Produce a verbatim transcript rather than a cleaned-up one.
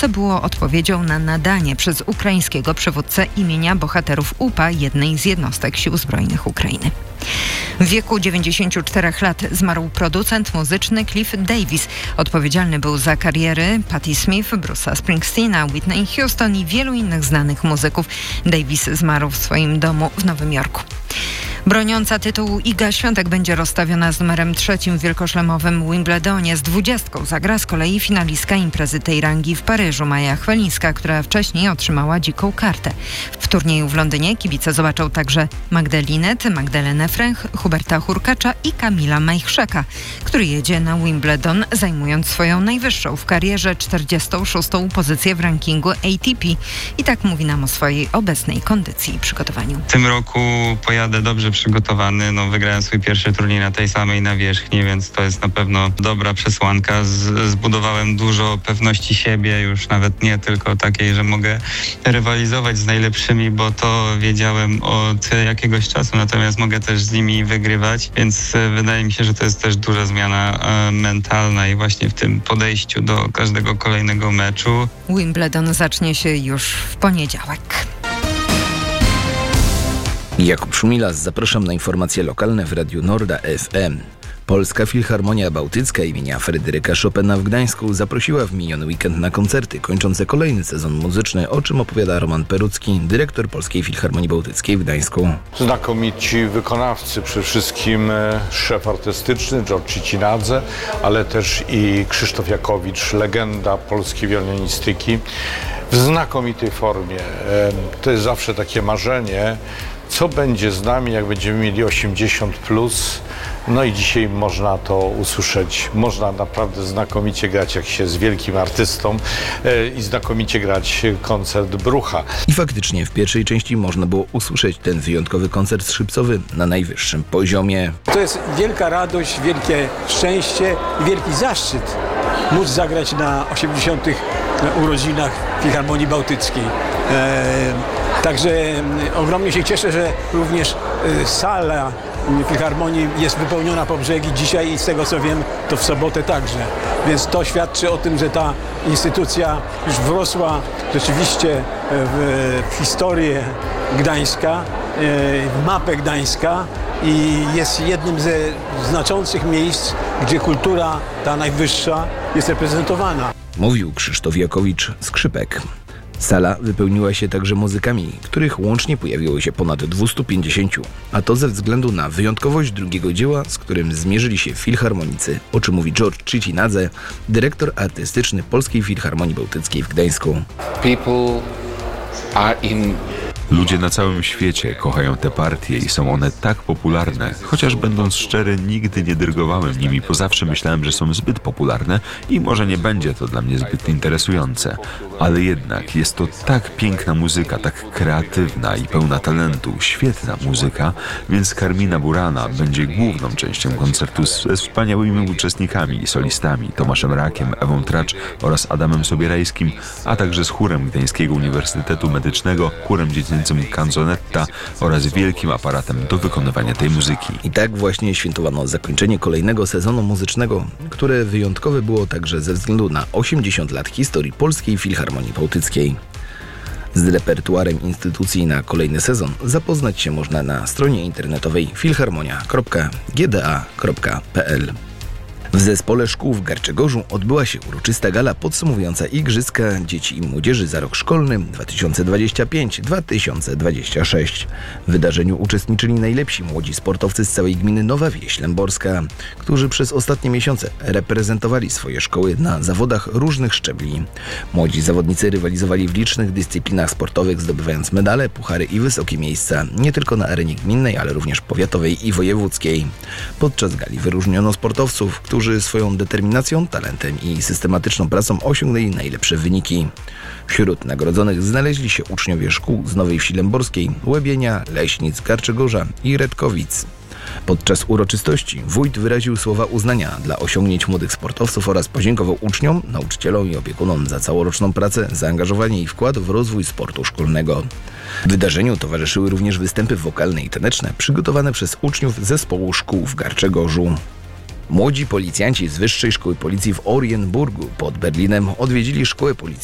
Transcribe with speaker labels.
Speaker 1: co było odpowiedzią na nadanie przez ukraińskiego przywódcę imienia bohaterów U P A jednej z jednostek Sił Zbrojnych Ukrainy. W wieku dziewięćdziesięciu czterech lat zmarł producent muzyczny Cliff Davis. Odpowiedzialny był za kariery Patti Smith, Bruce'a Springsteena, Whitney Houston i wielu innych znanych muzyków. Davis zmarł w swoim domu w Nowym Jorku. Broniąca tytułu Iga Świątek będzie rozstawiona z numerem trzecim w wielkoszlemowym Wimbledonie. Z dwudziestką zagra z kolei finalistka imprezy tej rangi w Paryżu, Maja Chwalińska, która wcześniej otrzymała dziką kartę. W turnieju w Londynie kibice zobaczą także Magdę Linet, Magdalenę Fręch, Huberta Hurkacza i Kamila Majchrzeka, który jedzie na Wimbledon, zajmując swoją najwyższą w karierze czterdziestą szóstą pozycję w rankingu A T P. I tak mówi nam o swojej obecnej kondycji i przygotowaniu.
Speaker 2: W tym roku pojadę dobrze przygotowany. No, wygrałem swój pierwszy turniej na tej samej nawierzchni, więc to jest na pewno dobra przesłanka. Z, zbudowałem dużo pewności siebie, już nawet nie tylko takiej, że mogę rywalizować z najlepszymi, bo to wiedziałem od jakiegoś czasu, natomiast mogę też z nimi wygrywać, więc wydaje mi się, że to jest też duża zmiana e, mentalna i właśnie w tym podejściu do każdego kolejnego meczu.
Speaker 1: Wimbledon zacznie się już w poniedziałek.
Speaker 3: Jakub Szumilas, zapraszam na informacje lokalne w Radiu Norda F M. Polska Filharmonia Bałtycka imienia Fryderyka Chopina w Gdańsku zaprosiła w miniony weekend na koncerty kończące kolejny sezon muzyczny, o czym opowiada Roman Perucki, dyrektor Polskiej Filharmonii Bałtyckiej w Gdańsku.
Speaker 4: Znakomici wykonawcy, przede wszystkim szef artystyczny George Cicinadze, ale też i Krzysztof Jakowicz, legenda polskiej wiolonistyki w znakomitej formie. To jest zawsze takie marzenie, co będzie z nami, jak będziemy mieli osiemdziesiąt plus. No i dzisiaj można to usłyszeć. Można naprawdę znakomicie grać, jak się z wielkim artystą e, i znakomicie grać koncert Brucha.
Speaker 3: I faktycznie w pierwszej części można było usłyszeć ten wyjątkowy koncert skrzypcowy na najwyższym poziomie.
Speaker 5: To jest wielka radość, wielkie szczęście i wielki zaszczyt móc zagrać na osiemdziesiątych urodzinach Filharmonii Bałtyckiej. E, Także ogromnie się cieszę, że również sala Filharmonii jest wypełniona po brzegi dzisiaj i z tego co wiem, to w sobotę także. Więc to świadczy o tym, że ta instytucja już wrosła rzeczywiście w historię Gdańska, w mapę Gdańska i jest jednym ze znaczących miejsc, gdzie kultura ta najwyższa jest reprezentowana.
Speaker 3: Mówił Krzysztof Jakowicz, skrzypek. Sala wypełniła się także muzykami, których łącznie pojawiło się ponad dwieście pięćdziesiąt, a to ze względu na wyjątkowość drugiego dzieła, z którym zmierzyli się filharmonicy, o czym mówi George Cicinadze, dyrektor artystyczny Polskiej Filharmonii Bałtyckiej w Gdańsku.
Speaker 6: People are in
Speaker 7: Ludzie na całym świecie kochają te partie i są one tak popularne. Chociaż będąc szczery, nigdy nie dyrygowałem nimi, bo zawsze myślałem, że są zbyt popularne i może nie będzie to dla mnie zbyt interesujące. Ale jednak jest to tak piękna muzyka, tak kreatywna i pełna talentu, świetna muzyka, więc Carmina Burana będzie główną częścią koncertu ze wspaniałymi uczestnikami i solistami Tomaszem Rakiem, Ewą Tracz oraz Adamem Sobierajskim, a także z chórem Gdańskiego Uniwersytetu Medycznego, chórem dziecięcym Canzonetta oraz wielkim aparatem do wykonywania tej muzyki.
Speaker 3: I tak właśnie świętowano zakończenie kolejnego sezonu muzycznego, które wyjątkowe było także ze względu na osiemdziesiąt lat historii Polskiej Filharmonii Bałtyckiej. Z repertuarem instytucji na kolejny sezon zapoznać się można na stronie internetowej filharmonia kropka g d a kropka p l. W zespole szkół w Garczegorzu odbyła się uroczysta gala podsumowująca Igrzyska Dzieci i Młodzieży za rok szkolny dwa tysiące dwudziesty piąty dwa tysiące dwudziesty szósty. W wydarzeniu uczestniczyli najlepsi młodzi sportowcy z całej gminy Nowa Wieś Lęborska, którzy przez ostatnie miesiące reprezentowali swoje szkoły na zawodach różnych szczebli. Młodzi zawodnicy rywalizowali w licznych dyscyplinach sportowych, zdobywając medale, puchary i wysokie miejsca, nie tylko na arenie gminnej, ale również powiatowej i wojewódzkiej. Podczas gali wyróżniono sportowców, którzy swoją determinacją, talentem i systematyczną pracą osiągnęli najlepsze wyniki. Wśród nagrodzonych znaleźli się uczniowie szkół z Nowej Wsi Lęborskiej, Łebienia, Leśnic, Garczegorza i Redkowic. Podczas uroczystości wójt wyraził słowa uznania dla osiągnięć młodych sportowców oraz podziękował uczniom, nauczycielom i opiekunom za całoroczną pracę, zaangażowanie i wkład w rozwój sportu szkolnego. Wydarzeniu towarzyszyły również występy wokalne i taneczne przygotowane przez uczniów zespołu szkół w Garczegorzu. Młodzi policjanci z Wyższej Szkoły Policji w Orienburgu pod Berlinem odwiedzili szkołę policji